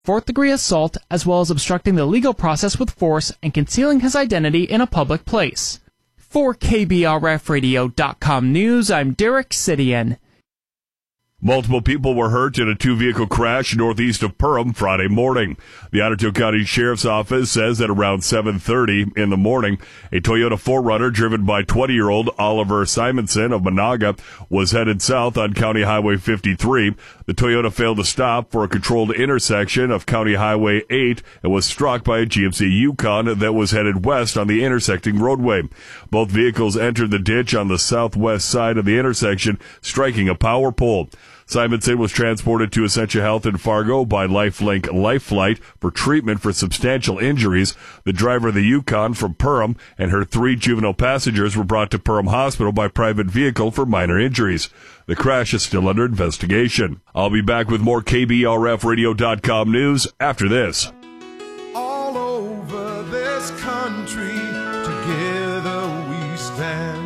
fourth-degree assault, as well as obstructing the legal process with force and concealing his identity in a public place. For KBRFradio.com News, I'm Derek Sidian. Multiple people were hurt in a two-vehicle crash northeast of Perham Friday morning. The Ottawa County Sheriff's Office says that around 7:30 in the morning, a Toyota 4Runner driven by 20-year-old Oliver Simonson of Monaga was headed south on County Highway 53. The Toyota failed to stop for a controlled intersection of County Highway 8 and was struck by a GMC Yukon that was headed west on the intersecting roadway. Both vehicles entered the ditch on the southwest side of the intersection, striking a power pole. Simonson was transported to Essentia Health in Fargo by LifeLink Life Flight for treatment for substantial injuries. The driver of the Yukon from Perham and her 3 juvenile passengers were brought to Perham Hospital by private vehicle for minor injuries. The crash is still under investigation. I'll be back with more KBRFradio.com news after this. All over this country, together we stand.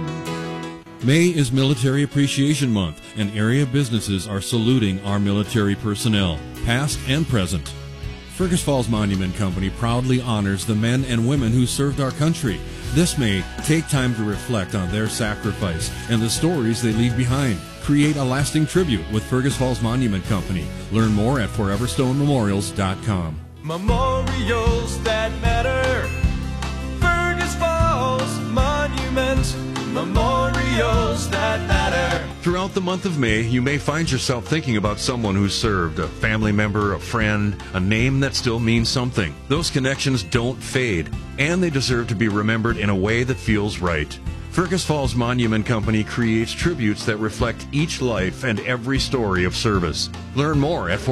May is Military Appreciation Month, and area businesses are saluting our military personnel, past and present. Fergus Falls Monument Company proudly honors the men and women who served our country. This May, take time to reflect on their sacrifice and the stories they leave behind. Create a lasting tribute with Fergus Falls Monument Company. Learn more at foreverstonememorials.com. Memorials that matter. Fergus Falls Monument. Memorials that matter. Throughout the month of May, you may find yourself thinking about someone who served, a family member, a friend, a name that still means something. Those connections don't fade, and they deserve to be remembered in a way that feels right. Fergus Falls Monument Company creates tributes that reflect each life and every story of service. Learn more at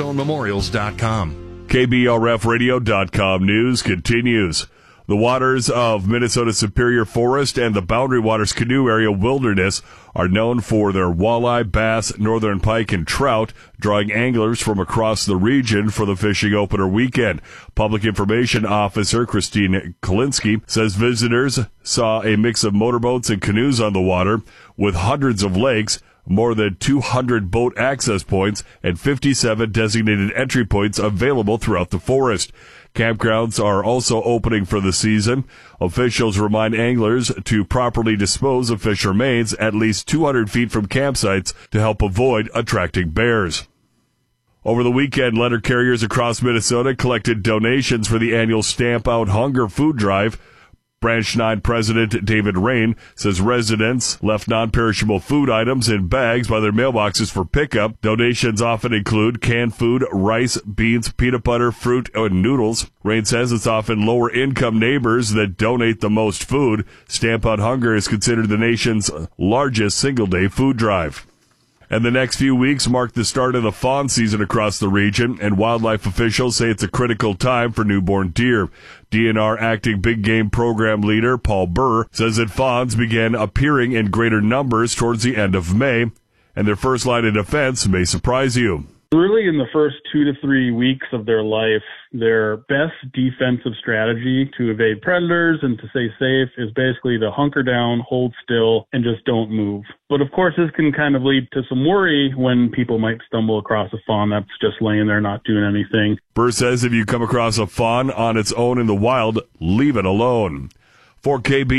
foreverstonememorials.com. KBRFradio.com news continues. The waters of Minnesota's Superior Forest and the Boundary Waters Canoe Area Wilderness are known for their walleye, bass, northern pike, and trout, drawing anglers from across the region for the fishing opener weekend. Public Information Officer Christine Kalinsky says visitors saw a mix of motorboats and canoes on the water, with hundreds of lakes, more than 200 boat access points, and 57 designated entry points available throughout the forest. Campgrounds are also opening for the season. Officials remind anglers to properly dispose of fish remains at least 200 feet from campsites to help avoid attracting bears. Over the weekend, letter carriers across Minnesota collected donations for the annual Stamp Out Hunger food drive. Branch 9 President David Rain says residents left non-perishable food items in bags by their mailboxes for pickup. Donations often include canned food, rice, beans, peanut butter, fruit, and noodles. Rain says it's often lower-income neighbors that donate the most food. Stamp Out Hunger is considered the nation's largest single-day food drive. And the next few weeks mark the start of the fawn season across the region, and wildlife officials say it's a critical time for newborn deer. DNR Acting Big Game Program Leader Paul Burr says that fawns began appearing in greater numbers towards the end of May, and their first line of defense may surprise you. Really, in the first 2 to 3 weeks of their life, their best defensive strategy to evade predators and to stay safe is basically to hunker down, hold still, and just don't move. But of course, this can kind of lead to some worry when people might stumble across a fawn that's just laying there not doing anything. Burr says if you come across a fawn on its own in the wild, leave it alone. For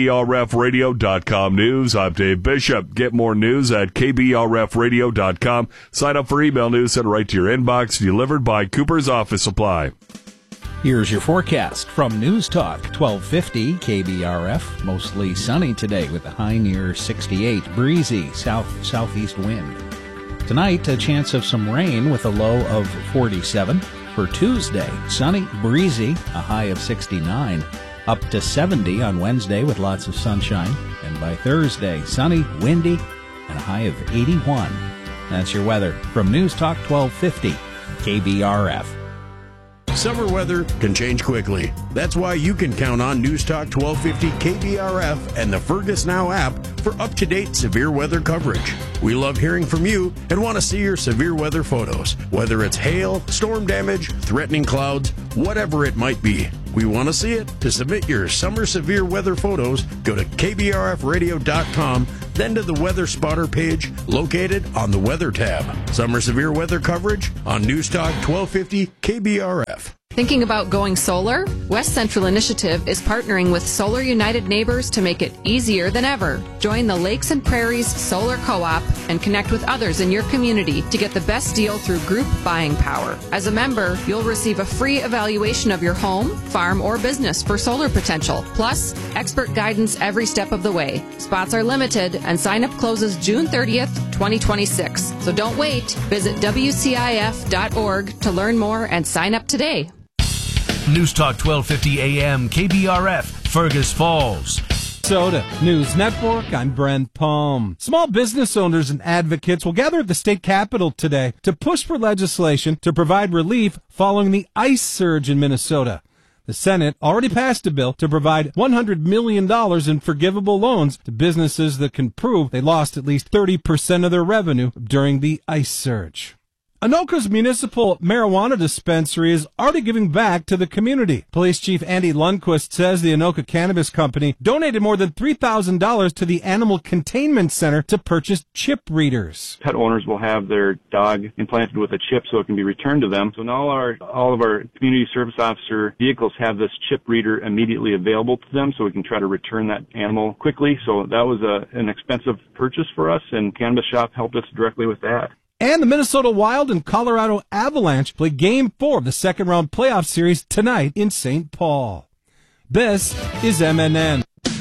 KBRFradio.com news, I'm Dave Bishop. Get more news at KBRFradio.com. Sign up for email news sent right to your inbox, delivered by Cooper's Office Supply. Here's your forecast from News Talk 1250 KBRF. Mostly sunny today with a high near 68. Breezy southeast wind. Tonight, a chance of some rain with a low of 47. For Tuesday, sunny, breezy, a high of 69. Up to 70 on Wednesday with lots of sunshine. And by Thursday, sunny, windy, and a high of 81. That's your weather from News Talk 1250 KBRF. Summer weather can change quickly. That's why you can count on News Talk 1250 KBRF and the Fergus Now app for up-to-date severe weather coverage. We love hearing from you and want to see your severe weather photos, whether it's hail, storm damage, threatening clouds, whatever it might be. We want to see it. To submit your summer severe weather photos, go to kbrfradio.com, then to the Weather Spotter page located on the Weather tab. Summer severe weather coverage on News Talk 1250 KBRF. Thinking about going solar? West Central Initiative is partnering with Solar United Neighbors to make it easier than ever. Join the Lakes and Prairies Solar Co-op and connect with others in your community to get the best deal through group buying power. As a member, you'll receive a free evaluation of your home, farm, or business for solar potential, plus expert guidance every step of the way. Spots are limited and sign-up closes June 30th, 2026. So don't wait. Visit WCIF.org to learn more and sign up today. News Talk 1250 AM KBRF, Fergus Falls. Minnesota News Network, I'm Brent Palm. Small business owners and advocates will gather at the state capitol today to push for legislation to provide relief following the ice surge in Minnesota. The Senate already passed a bill to provide $100 million in forgivable loans to businesses that can prove they lost at least 30% of their revenue during the ice surge. Anoka's municipal marijuana dispensary is already giving back to the community. Police Chief Andy Lundquist says the Anoka Cannabis Company donated more than $3,000 to the Animal Containment Center to purchase chip readers. Pet owners will have their dog implanted with a chip so it can be returned to them. So now all of our community service officer vehicles have this chip reader immediately available to them so we can try to return that animal quickly. So that was an expensive purchase for us, and Cannabis Shop helped us directly with that. And the Minnesota Wild and Colorado Avalanche play Game 4 of the second-round playoff series tonight in St. Paul. This is MNN.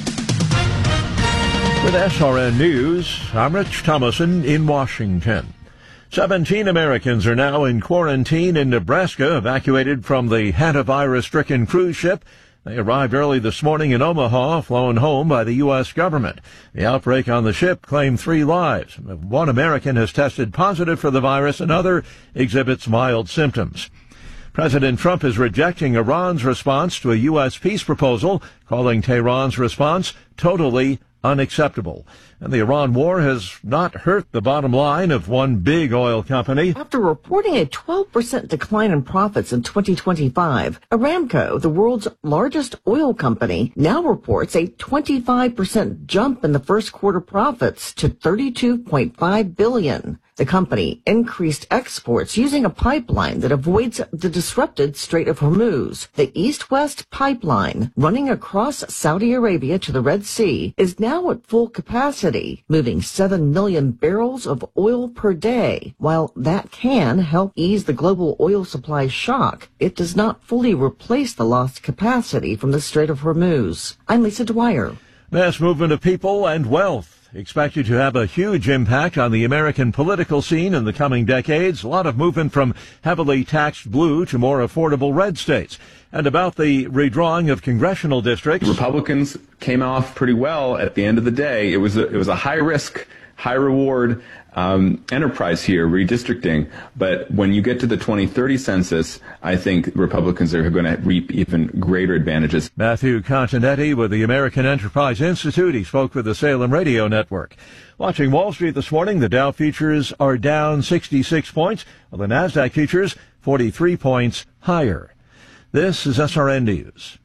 With SRN News, I'm Rich Thomason in Washington. 17 Americans are now in quarantine in Nebraska, evacuated from the hantavirus-stricken cruise ship. They arrived early this morning in Omaha, flown home by the U.S. government. The outbreak on the ship claimed 3 lives. One American has tested positive for the virus, another exhibits mild symptoms. President Trump is rejecting Iran's response to a U.S. peace proposal, calling Tehran's response totally unacceptable. And the Iran war has not hurt the bottom line of one big oil company. After reporting a 12% decline in profits in 2025, Aramco, the world's largest oil company, now reports a 25% jump in the first quarter profits to $32.5 billion. The company increased exports using a pipeline that avoids the disrupted Strait of Hormuz. The East-West pipeline, running across Saudi Arabia to the Red Sea, is now at full capacity, moving 7 million barrels of oil per day. While that can help ease the global oil supply shock, it does not fully replace the lost capacity from the Strait of Hormuz. I'm Lisa Dwyer. Mass movement of people and wealth expected to have a huge impact on the American political scene in the coming decades. A lot of movement from heavily taxed blue to more affordable red states. And about the redrawing of congressional districts. Republicans came off pretty well at the end of the day. It was a high risk, high reward enterprise here, redistricting. But when you get to the 2030 census, I think Republicans are going to reap even greater advantages. Matthew Continetti with the American Enterprise Institute. He spoke with the Salem Radio Network. Watching Wall Street this morning, the Dow futures are down 66 points, while the NASDAQ futures 43 points higher. This is SRN News.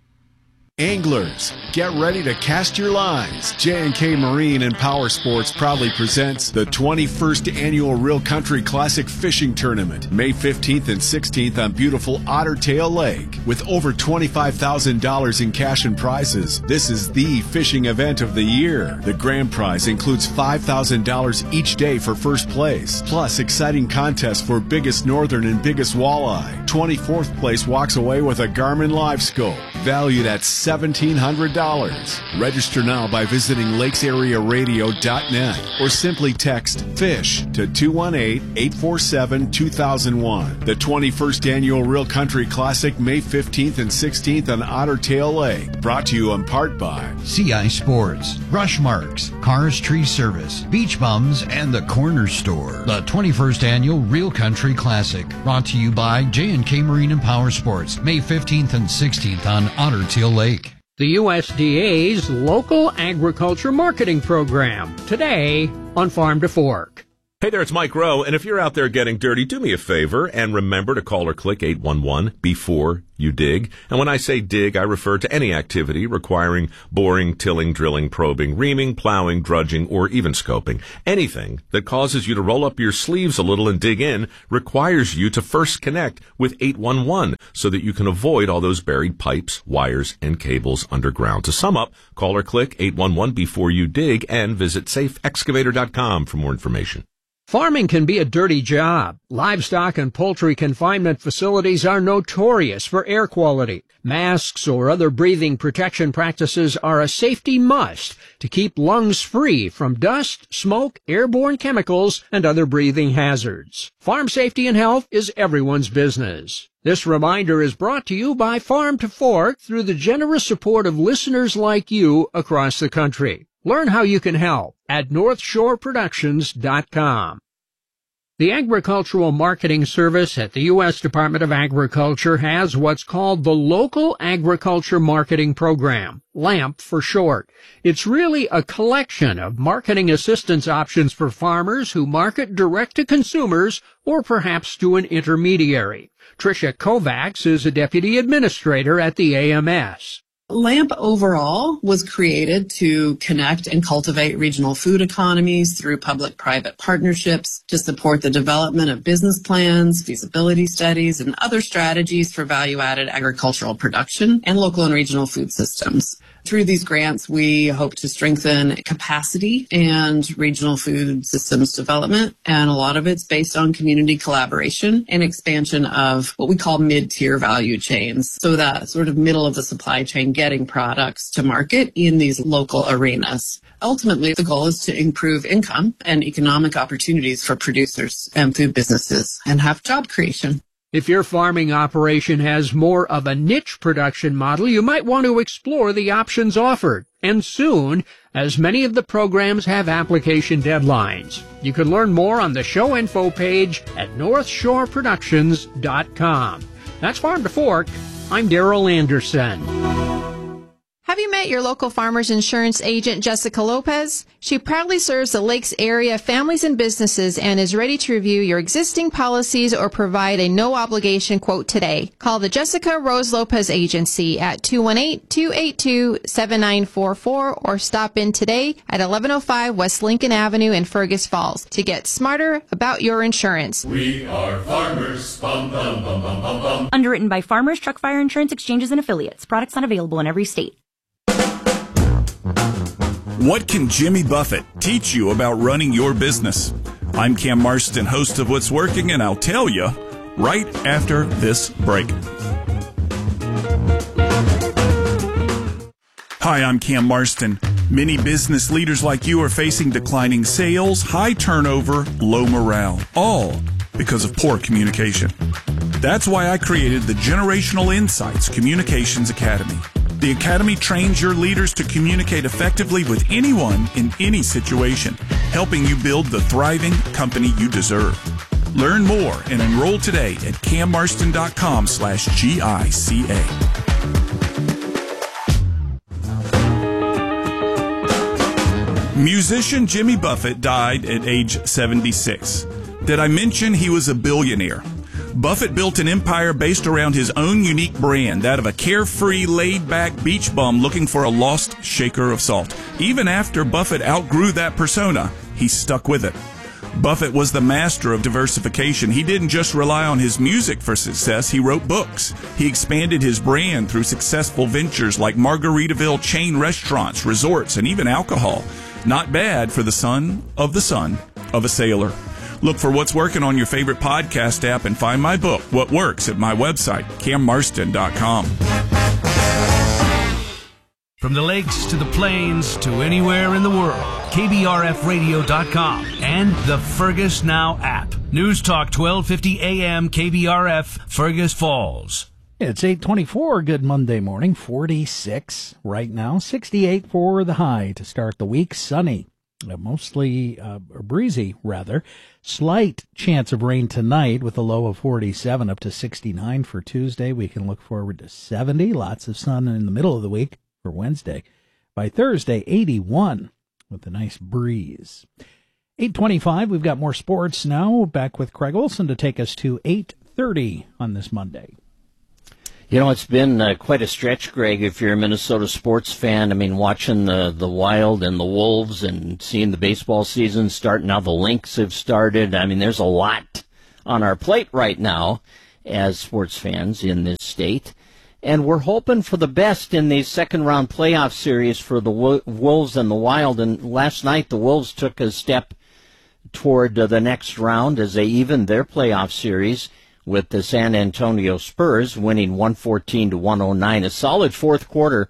Anglers, get ready to cast your lines. J&K Marine and Power Sports proudly presents the 21st Annual Real Country Classic Fishing Tournament, May 15th and 16th on beautiful Otter Tail Lake. With over $25,000 in cash and prizes, this is the fishing event of the year. The grand prize includes $5,000 each day for first place, plus exciting contests for biggest northern and biggest walleye. 24th place walks away with a Garmin Live Scope, valued at $1,700. Register now by visiting lakesarearadio.net or simply text FISH to 218-847-2001. The 21st Annual Real Country Classic, May 15th and 16th on Otter Tail Lake. Brought to you in part by CI Sports, Brush Marks, Cars Tree Service, Beach Bums, and the Corner Store. The 21st Annual Real Country Classic, brought to you by J&K Marine and Power Sports, May 15th and 16th on Otter Tail Lake. The USDA's Local Agriculture Marketing Program, today on Farm to Fork. Hey there, it's Mike Rowe, and if you're out there getting dirty, do me a favor and remember to call or click 811 before you dig. And when I say dig, I refer to any activity requiring boring, tilling, drilling, probing, reaming, plowing, drudging, or even scoping. Anything that causes you to roll up your sleeves a little and dig in requires you to first connect with 811 so that you can avoid all those buried pipes, wires, and cables underground. To sum up, call or click 811 before you dig and visit safeexcavator.com for more information. Farming can be a dirty job. Livestock and poultry confinement facilities are notorious for air quality. Masks or other breathing protection practices are a safety must to keep lungs free from dust, smoke, airborne chemicals, and other breathing hazards. Farm safety and health is everyone's business. This reminder is brought to you by Farm to Fork through the generous support of listeners like you across the country. Learn how you can help at NorthshoreProductions.com. The Agricultural Marketing Service at the U.S. Department of Agriculture has what's called the Local Agriculture Marketing Program, LAMP for short. It's really a collection of marketing assistance options for farmers who market direct to consumers or perhaps to an intermediary. Tricia Kovacs is a deputy administrator at the AMS. LAMP overall was created to connect and cultivate regional food economies through public-private partnerships to support the development of business plans, feasibility studies, and other strategies for value-added agricultural production and local and regional food systems. Through these grants, we hope to strengthen capacity and regional food systems development, and a lot of it's based on community collaboration and expansion of what we call mid-tier value chains, so that sort of middle of the supply chain getting products to market in these local arenas. Ultimately, the goal is to improve income and economic opportunities for producers and food businesses and have job creation. If your farming operation has more of a niche production model, you might want to explore the options offered, and soon, as many of the programs have application deadlines. You can learn more on the show info page at NorthshoreProductions.com. That's Farm to Fork. I'm Darrell Anderson. Have you met your local farmers insurance agent, Jessica Lopez? She proudly serves the Lakes area families and businesses and is ready to review your existing policies or provide a no-obligation quote today. Call the Jessica Rose Lopez Agency at 218-282-7944 or stop in today at 1105 West Lincoln Avenue in Fergus Falls to get smarter about your insurance. We are farmers. Bum, bum, bum, bum, bum, bum. Underwritten by Farmers Truck Fire Insurance Exchanges and Affiliates. Products not available in every state. What can Jimmy Buffett teach you about running your business? I'm Cam Marston, host of What's Working, and I'll tell you right after this break. Hi, I'm Cam Marston. Many business leaders like you are facing declining sales, high turnover, low morale, all because of poor communication. That's why I created the Generational Insights Communications Academy. The Academy trains your leaders to communicate effectively with anyone in any situation, helping you build the thriving company you deserve. Learn more and enroll today at cammarston.com/GICA. Musician Jimmy Buffett died at age 76. Did I mention he was a billionaire? Buffett built an empire based around his own unique brand, that of a carefree, laid-back beach bum looking for a lost shaker of salt. Even after Buffett outgrew that persona, he stuck with it. Buffett was the master of diversification. He didn't just rely on his music for success, he wrote books. He expanded his brand through successful ventures like Margaritaville chain restaurants, resorts, and even alcohol. Not bad for the son of a sailor. Look for What's Working on your favorite podcast app and find my book, What Works, at my website, cammarston.com. From the lakes to the plains to anywhere in the world, KBRFradio.com and the Fergus Now app. News Talk 1250 AM KBRF, Fergus Falls. It's 8:24. Good Monday morning. 46 right now. 68 for the high to start the week. Sunny. Mostly breezy, rather. Slight chance of rain tonight with a low of 47 up to 69 for Tuesday. We can look forward to 70. Lots of sun in the middle of the week for Wednesday. By Thursday, 81 with a nice breeze. 8:25, we've got more sports now. Back with Craig Olson to take us to 8:30 on this Monday. You know, it's been quite a stretch, Greg, if you're a Minnesota sports fan. I mean, watching the Wild and the Wolves and seeing the baseball season start. Now the Lynx have started. I mean, there's a lot on our plate right now as sports fans in this state. And we're hoping for the best in these second-round playoff series for the Wolves and the Wild. And last night, the Wolves took a step toward the next round as they evened their playoff series with the San Antonio Spurs, winning 114-109. A solid fourth quarter,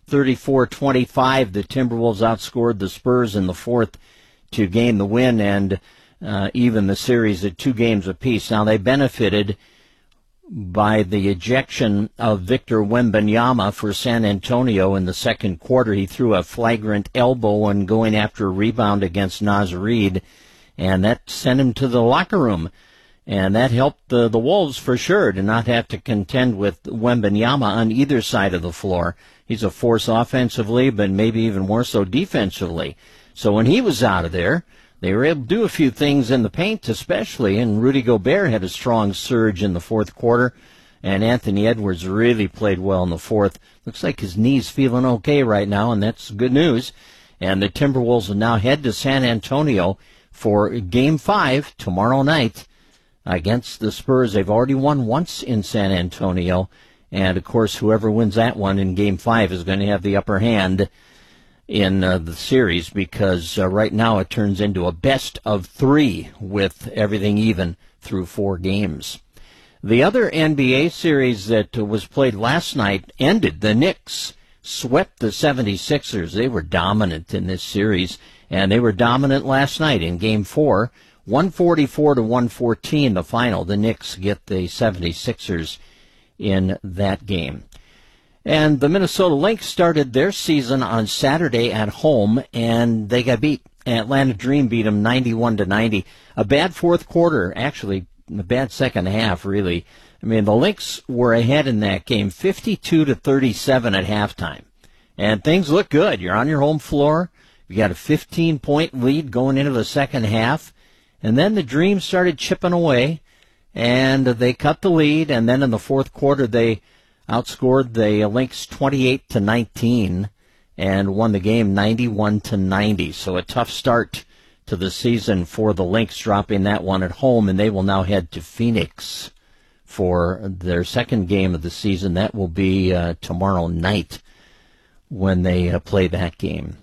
34-25. The Timberwolves outscored the Spurs in the fourth to gain the win and even the series at 2 games apiece. Now, they benefited by the ejection of Victor Wembanyama for San Antonio in the second quarter. He threw a flagrant elbow and going after a rebound against Naz Reid, and that sent him to the locker room. And that helped the Wolves for sure to not have to contend with Wembanyama on either side of the floor. He's a force offensively, but maybe even more so defensively. So when he was out of there, they were able to do a few things in the paint especially, and Rudy Gobert had a strong surge in the fourth quarter, and Anthony Edwards really played well in the fourth. Looks like his knee's feeling okay right now, and that's good news. And the Timberwolves will now head to San Antonio for Game 5 tomorrow night against the Spurs. They've already won once in San Antonio, and of course whoever wins that one in Game 5 is going to have the upper hand in the series, because right now it turns into a best of 3 with everything even through 4 games. The other NBA series that was played last night ended. The Knicks swept the 76ers. They were dominant in this series, and they were dominant last night in Game 4. 144-114 the final. The Knicks get the 76ers in that game. And the Minnesota Lynx started their season on Saturday at home, and they got beat. Atlanta Dream beat them 91-90. A bad fourth quarter, actually, a bad second half, really. I mean, the Lynx were ahead in that game, 52-37 at halftime. And things look good. You're on your home floor. You got a 15-point lead going into the second half. And then the Dream started chipping away, and they cut the lead. And then in the fourth quarter, they outscored the Lynx 28-19 and won the game 91-90. So a tough start to the season for the Lynx, dropping that one at home, and they will now head to Phoenix for their second game of the season. That will be tomorrow night when they play that game.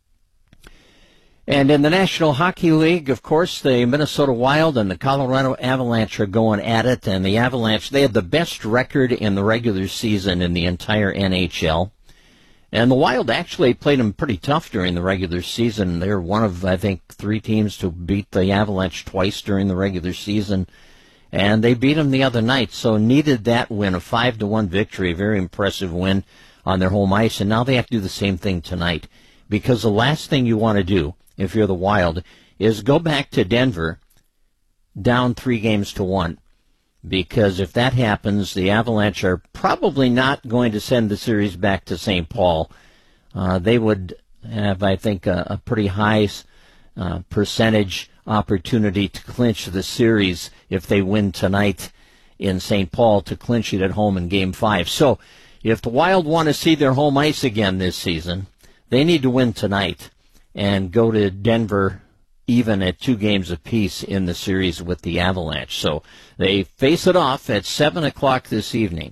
And in the National Hockey League, of course, the Minnesota Wild and the Colorado Avalanche are going at it. And the Avalanche, they had the best record in the regular season in the entire NHL. And the Wild actually played them pretty tough during the regular season. They're one of, I think, 3 teams to beat the Avalanche twice during the regular season. And they beat them the other night, so needed that win, a 5-1 victory, a very impressive win on their home ice. And now they have to do the same thing tonight, because the last thing you want to do, if you're the Wild, is go back to Denver down 3-1. Because if that happens, the Avalanche are probably not going to send the series back to St. Paul. They would have, I think, a pretty high percentage opportunity to clinch the series if they win tonight in St. Paul, to clinch it at home in Game 5. So if the Wild want to see their home ice again this season, they need to win tonight and go to Denver even at 2 games apiece in the series with the Avalanche. So they face it off at 7 o'clock this evening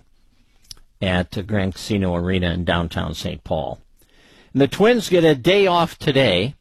at Grand Casino Arena in downtown St. Paul. And the Twins get a day off today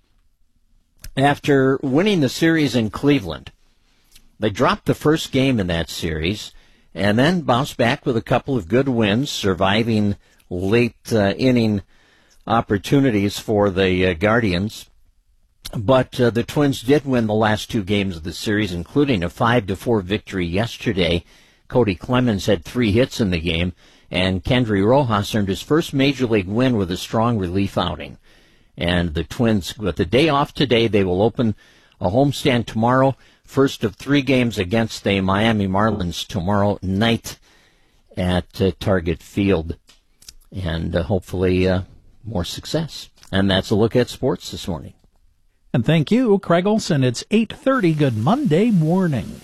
after winning the series in Cleveland. They dropped the first game in that series and then bounced back with a couple of good wins, surviving late inning opportunities for the Guardians. But the Twins did win the last 2 games of the series, including a 5-4 victory yesterday. Cody Clemens had 3 hits in the game, and Kendry Rojas earned his first Major League win with a strong relief outing. And the Twins, with the day off today, they will open a homestand tomorrow, first of 3 games against the Miami Marlins tomorrow night at Target Field. And hopefully more success. And that's a look at sports this morning. And thank you, Craig Olson. It's 8:30. Good Monday morning.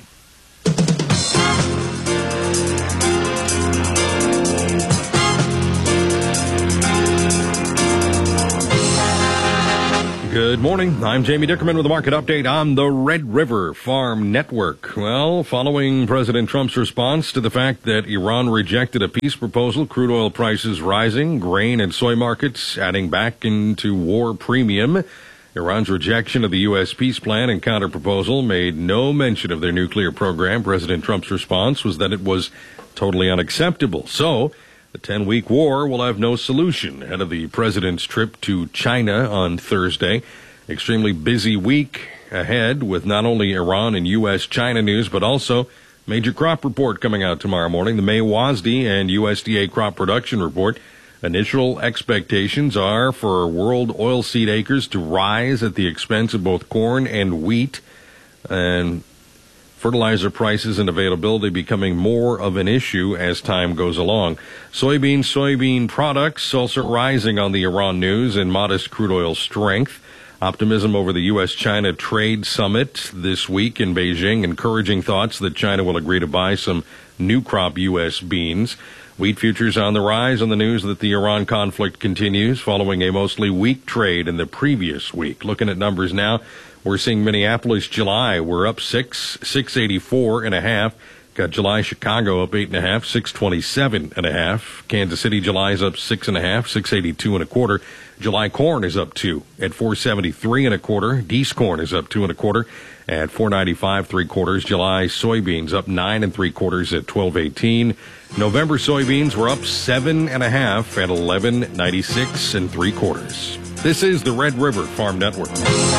Good morning. I'm Jamie Dickerman with a market update on the Red River Farm Network. Well, following President Trump's response to the fact that Iran rejected a peace proposal, crude oil prices rising, grain and soy markets adding back into war premium. Iran's rejection of the U.S. peace plan and counterproposal made no mention of their nuclear program. President Trump's response was that it was totally unacceptable. So, the 10-week war will have no solution ahead of the president's trip to China on Thursday. Extremely busy week ahead with not only Iran and U.S.-China news, but also major crop report coming out tomorrow morning. The May WASDE and USDA crop production report. Initial expectations are for world oilseed acres to rise at the expense of both corn and wheat, and fertilizer prices and availability becoming more of an issue as time goes along. Soybean products also rising on the Iran news and modest crude oil strength. Optimism over the U.S.-China trade summit this week in Beijing, encouraging thoughts that China will agree to buy some new crop U.S. beans. Wheat futures on the rise on the news that the Iran conflict continues following a mostly weak trade in the previous week. Looking at numbers now, we're seeing Minneapolis July. We're up 684.5. Got July Chicago up 8.5, 627.5. Kansas City July's up 6.5, 682.25. July corn is up 2 at 473.25. Deese corn is up 2 1/4 at 495.75. July soybeans up 9 3/4 at 12.18. November soybeans were up 7.5 at 11.96 3/4. This is the Red River Farm Network.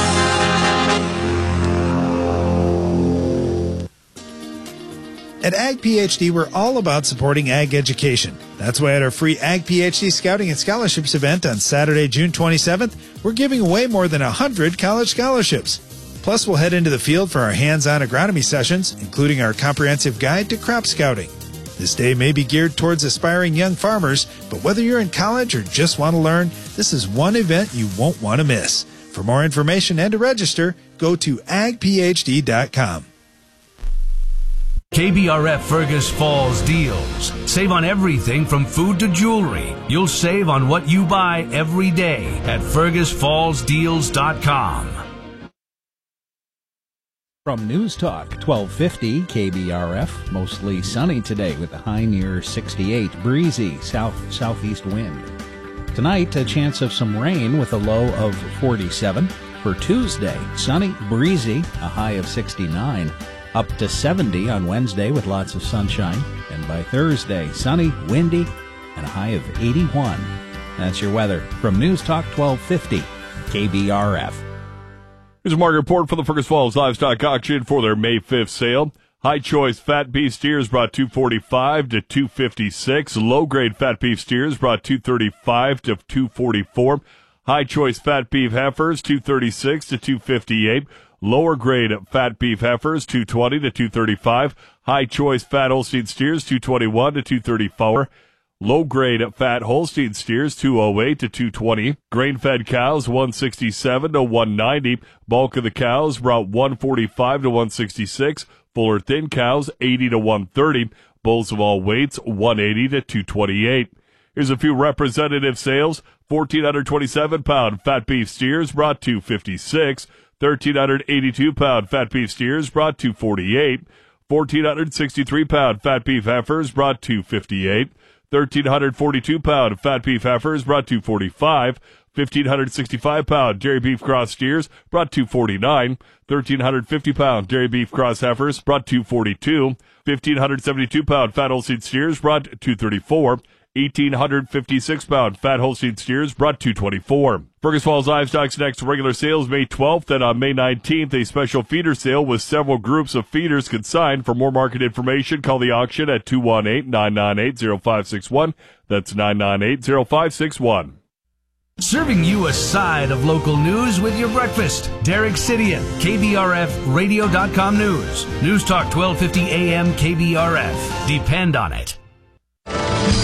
At Ag PhD, we're all about supporting ag education. That's why at our free Ag PhD Scouting and Scholarships event on Saturday, June 27th, we're giving away more than 100 college scholarships. Plus, we'll head into the field for our hands-on agronomy sessions, including our comprehensive guide to crop scouting. This day may be geared towards aspiring young farmers, but whether you're in college or just want to learn, this is one event you won't want to miss. For more information and to register, go to agphd.com. KBRF Fergus Falls deals. Save on everything from food to jewelry. You'll save on what you buy every day at fergusfallsdeals.com. From News Talk 1250 KBRF, mostly sunny today with a high near 68, breezy southeast wind. Tonight, a chance of some rain with a low of 47. For Tuesday, sunny, breezy, a high of 69. Up to 70 on Wednesday with lots of sunshine. And by Thursday, sunny, windy, and a high of 81. That's your weather from News Talk 1250 KBRF. Here's a market report for the Fergus Falls Livestock Auction for their May 5th sale. High choice fat beef steers brought $245 to $256. Low grade fat beef steers brought $235 to $244. High choice fat beef heifers $236 to $258. Lower grade fat beef heifers $220 to $235. High choice fat Holstein steers $221 to $234. Low grade fat Holstein steers $208 to $220. Grain fed cows $167 to $190. Bulk of the cows brought $145 to $166. Fuller thin cows $80 to $130. Bulls of all weights $180 to $228. Here's a few representative sales. 1,427 pound fat beef steers brought $256. 1,382 pound fat beef steers brought $248. 1,463 pound fat beef heifers brought $258. 1,342 pound fat beef heifers brought $245. 1,565 pound dairy beef cross steers brought $249. 1,350 pound dairy beef cross heifers brought $242. 1,572 pound fat Holstein steers brought $234. 1,856 pound fat Holstein steers brought $224. Fergus Falls Livestock's next regular sales May 12th, and on May 19th, a special feeder sale with several groups of feeders consigned. For more market information, call the auction at 218-998-0561. That's 998-0561. Serving you a side of local news with your breakfast. Derek Sidian, KBRFradio.com News. News Talk 1250 AM KBRF. Depend on it.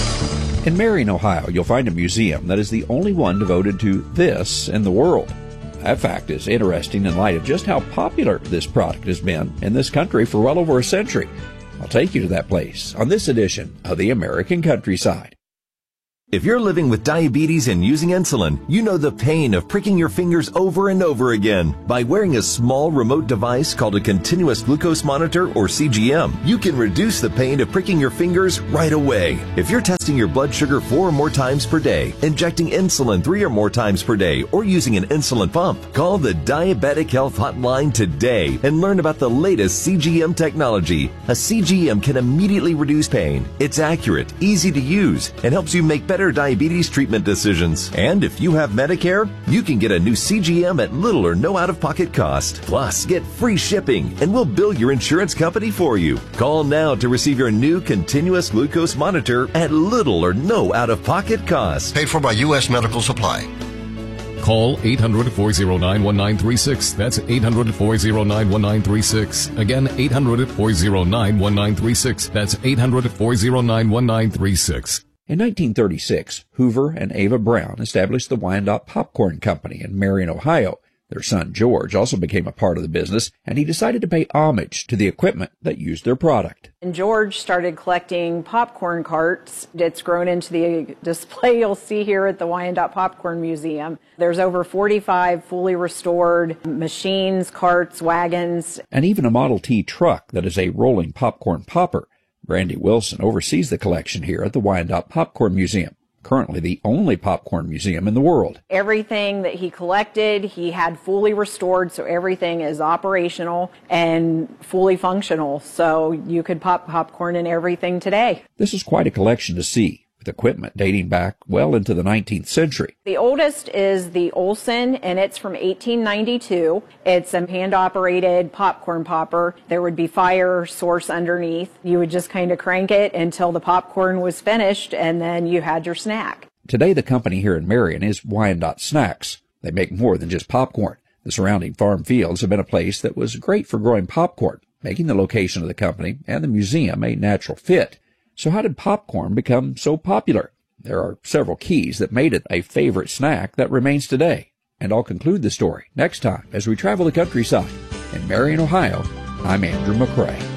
In Marion, Ohio, you'll find a museum that is the only one devoted to this in the world. That fact is interesting in light of just how popular this product has been in this country for well over a century. I'll take you to that place on this edition of the American Countryside. If you're living with diabetes and using insulin, you know the pain of pricking your fingers over and over again. By wearing a small remote device called a continuous glucose monitor, or CGM, you can reduce the pain of pricking your fingers right away. If you're testing your blood sugar 4 or more times per day, injecting insulin 3 or more times per day, or using an insulin pump, call the Diabetic Health Hotline today and learn about the latest CGM technology. A CGM can immediately reduce pain. It's accurate, easy to use, and helps you make better diabetes treatment decisions. And if you have Medicare, you can get a new CGM at little or no out-of-pocket cost. Plus, get free shipping, and we'll bill your insurance company for you. Call now to receive your new continuous glucose monitor at little or no out-of-pocket cost. Paid for by U.S. Medical Supply. Call 800-409-1936. That's 800-409-1936. Again, 800-409-1936. That's 800-409-1936. In 1936, Hoover and Ava Brown established the Wyandotte Popcorn Company in Marion, Ohio. Their son George also became a part of the business, and he decided to pay homage to the equipment that used their product. And George started collecting popcorn carts. It's grown into the display you'll see here at the Wyandotte Popcorn Museum. There's over 45 fully restored machines, carts, wagons, and even a Model T truck that is a rolling popcorn popper. Brandy Wilson oversees the collection here at the Wyandotte Popcorn Museum, currently the only popcorn museum in the world. Everything that he collected, he had fully restored, so everything is operational and fully functional, so you could pop popcorn in everything today. This is quite a collection to see, with equipment dating back well into the 19th century. The oldest is the Olson, and it's from 1892. It's a hand-operated popcorn popper. There would be fire source underneath. You would just kind of crank it until the popcorn was finished, and then you had your snack. Today, the company here in Marion is Wyandotte Snacks. They make more than just popcorn. The surrounding farm fields have been a place that was great for growing popcorn, making the location of the company and the museum a natural fit. So how did popcorn become so popular? There are several keys that made it a favorite snack that remains today. And I'll conclude the story next time as we travel the countryside. In Marion, Ohio, I'm Andrew McCrae.